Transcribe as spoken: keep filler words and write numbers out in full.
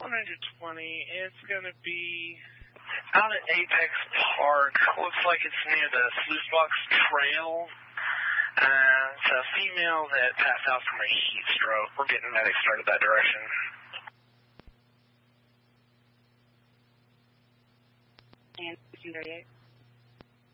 one hundred twenty. It's going to be out at Apex Park. Looks like it's near the Sluice Box Trail. Uh, it's a female that passed out from a heat stroke. We're getting medics started that direction. And thirty-eight.